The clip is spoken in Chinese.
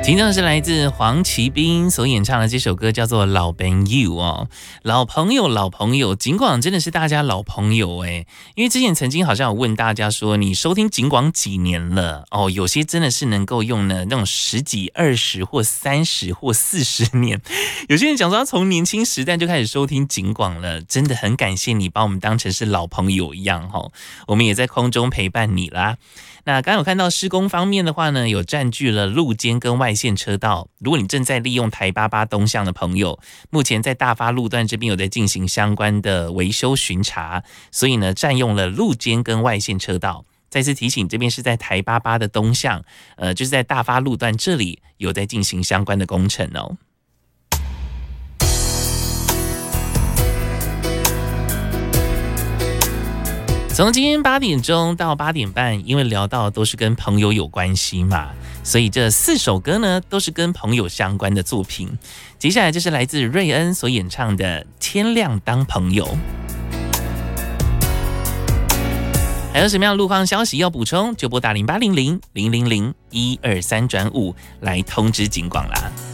听到的是来自黄奇斌所演唱的这首歌，叫做《老朋友》哦，老朋友，老朋友，警广真的是大家老朋友哎，因为之前曾经好像有问大家说，你收听警广几年了哦？有些真的是能够用呢那种10几、20或30或40年，有些人讲说他从年轻时代就开始收听警广了，真的很感谢你把我们当成是老朋友一样哦，我们也在空中陪伴你啦。那刚刚有看到施工方面的话呢，有占据了路肩跟外线车道。如果你正在利用台88东向的朋友，目前在大发路段这边有在进行相关的维修巡查，所以呢占用了路肩跟外线车道。再次提醒，这边是在台88的东向，就是在大发路段这里有在进行相关的工程哦。从今天8点钟到8点半，因为聊到都是跟朋友有关系嘛，所以这4首歌呢都是跟朋友相关的作品。接下来就是来自瑞恩所演唱的《天亮当朋友》。还有什么样的路况消息要补充，就拨打0800-000-123转5来通知警广啦。